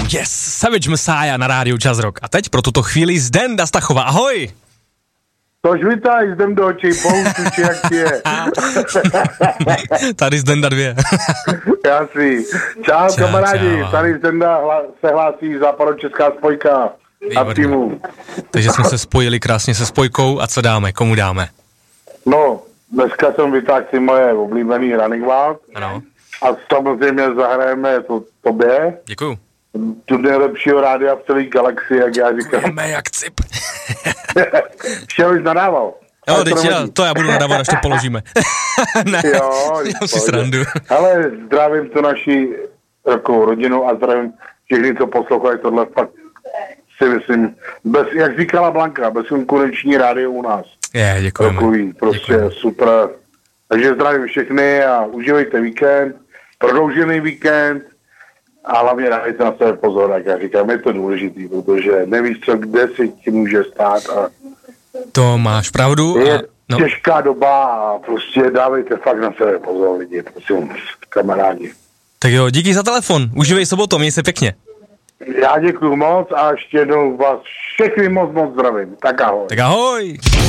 Yes, Savage Messiah na rádiu Jazz Rock. A teď pro tuto chvíli Zdenda Stachova. Ahoj! Tož vítaj, jdem do očí, poustuči, jak ti je. Tady Zdenda 2. Jasný. Čau, kamarádi, tady Zdenda se hlásí Západočeská spojka a týmu. Takže jsme se spojili krásně se spojkou a co dáme, komu dáme? No, dneska jsem vytáhl si moje oblíbený Running Wild. Ano. A samozřejmě zahrajeme to tobě. Děkuju. Tu nejlepšího rádia v celé galaxii, jak já říkám. Děkujeme jak cip. Vše už nadával. Jo, teď to já budu nadávat, až to položíme. Ne, jo, dělám si srandu. Ale zdravím tu naši takovou rodinu a zdravím všechny, co poslouchají tohle fakt si myslím, jak říkala Blanka, bez konkurenční rádio u nás. Děkujeme. Takový, prostě děkujeme. Super. Takže zdravím všechny a užívejte víkend, prodloužený víkend a hlavně dávejte na sebe pozor, jak já říkám, je to důležitý, protože nevíš, co kde si ti může stát a to máš pravdu. Je těžká doba a prostě dávejte fakt na sebe pozor, lidi, prosím, kamarádi. Tak jo, díky za telefon, užívej sobotu, měj se pěkně. Já děkuju moc a ještě jednou vás všechny moc zdravím. Tak ahoj. Tak ahoj.